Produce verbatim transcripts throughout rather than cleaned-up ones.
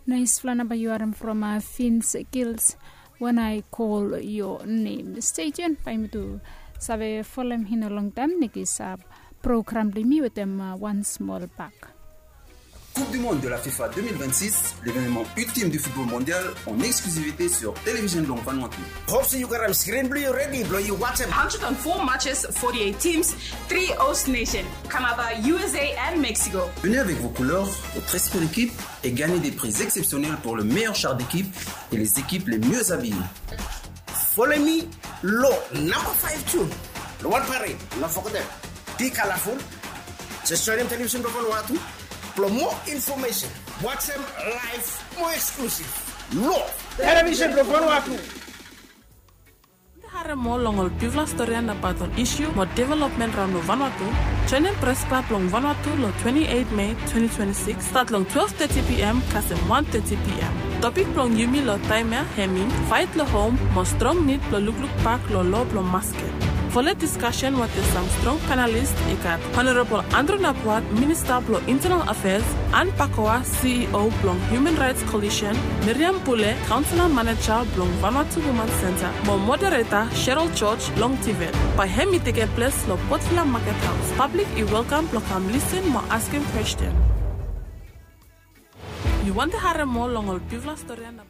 Nice Flanaba, you are from uh, Fins Kills. When I call your name, stay tuned. I'm to save follow him in a long time. Nicky Sab program me with them uh, one small pack. Coupe du monde de la FIFA twenty twenty-six, l'événement ultime du football mondial en exclusivité sur Télévision Long Vanuatu. Hope you got a screen blue ready, blow you watch one hundred four matches, forty-eight teams, three host nations, Canada, U S A and Mexico. Venez avec vos couleurs, votre esprit d'équipe et gagnez des prix exceptionnels pour le meilleur char d'équipe et les équipes les mieux habillées. Follow me, low, number five tune. The one parade, not forget. Be colorful. Just join them Television Long Vanuatu. For more information, watch them live, more exclusive. Look, Television Long Vanuatu. Hare mo longol pivla storia na paton issue mo development round no Vanuatu. Channel press club long Vanuatu lo twenty-eighth May twenty twenty-six start long twelve thirty p.m. kasem one thirty p.m. Topic long yumi lo timer hemming fight lo home mo strong need lo look look park lo lob lo masket. For the discussion with some strong panelists, ikat Honorable Andrew Napwat, Minister of Internal Affairs, Anne Pakoa, C E O of Human Rights Coalition, Miriam Pule, Councilor Manager of Vanuatu Women's Center, Mo Moderator Cheryl George, Long T V. By him, it take place lo Potfila Market House. Public is welcome to come listen, more asking question. You want to hear more long old Pivla story and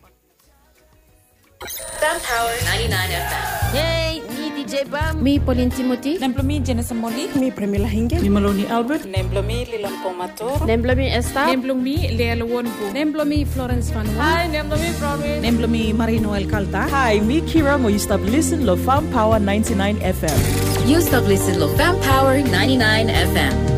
Fam Power ninety-nine F M. Hey, me D J Bam. Me Pauline Timothy. Nemplomi Jenessa Moli. Me Premila Hinge. Me Maloney Albert. Nemplomi Lilon Pomator. Nemplomi Esther. Nemplomi Leila Wonbu. Nemplomi Florence Van Wan. Hi, Nemplomi Broadway. Nemplomi Marino El Calta. Hi, me Kira Mo. You stop listen lo Fam Power ninety-nine F M. You stop listen lo Fam Power ninety-nine F M.